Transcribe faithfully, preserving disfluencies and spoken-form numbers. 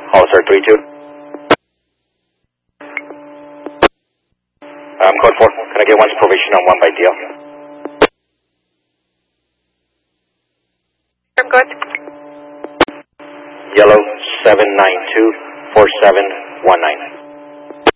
Officer three two. Um, code four, can I get one's probation on one by D L? You're good. Yellow seven nine two four seven one nine.